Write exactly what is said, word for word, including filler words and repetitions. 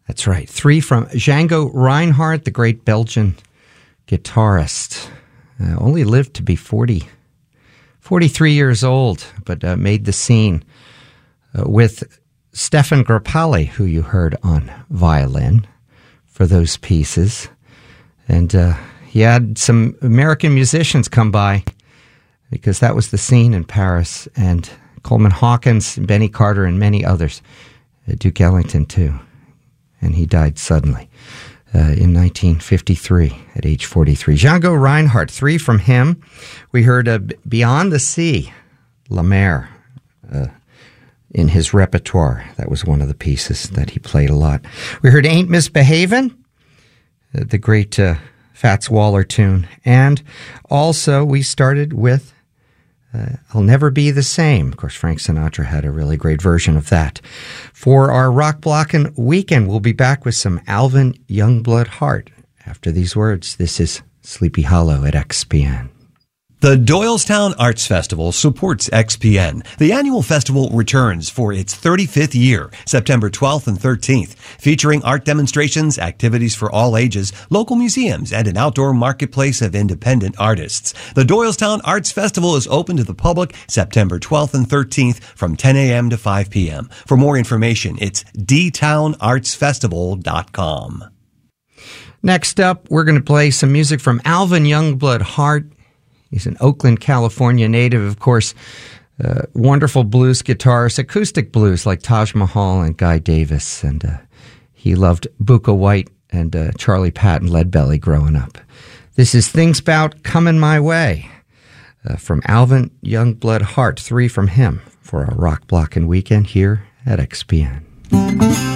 That's right. Three from Django Reinhardt, the great Belgian guitarist. Uh, only lived to be forty, forty-three years old, but uh, made the scene uh, with Stefan Grappelli, who you heard on violin for those pieces. And uh, he had some American musicians come by because that was the scene in Paris. And Coleman Hawkins, Benny Carter, and many others. Uh, Duke Ellington, too. And he died suddenly uh, in nineteen fifty-three at age forty-three. Django Reinhardt, three from him. We heard uh, Beyond the Sea, La Mer, uh, in his repertoire. That was one of the pieces that he played a lot. We heard Ain't Misbehavin', uh, the great uh, Fats Waller tune. And also we started with Uh, I'll Never Be the Same. Of course, Frank Sinatra had a really great version of that. For our Rock Blockin' weekend, we'll be back with some Alvin Youngblood Hart. After these words, this is Sleepy Hollow at X P N. The Doylestown Arts Festival supports X P N. The annual festival returns for its thirty-fifth year, September twelfth and thirteenth, featuring art demonstrations, activities for all ages, local museums, and an outdoor marketplace of independent artists. The Doylestown Arts Festival is open to the public September twelfth and thirteenth from ten a.m. to five p.m. For more information, it's d town arts festival dot com. Next up, we're going to play some music from Alvin Youngblood Hart. He's an Oakland, California native, of course. Uh, wonderful blues guitarist, acoustic blues like Taj Mahal and Guy Davis. And uh, he loved Bucca White and uh, Charlie Patton Leadbelly growing up. This is Things 'Bout Comin' My Way uh, from Alvin Youngblood Hart. Three from him for our Rock Blockin' weekend here at X P N.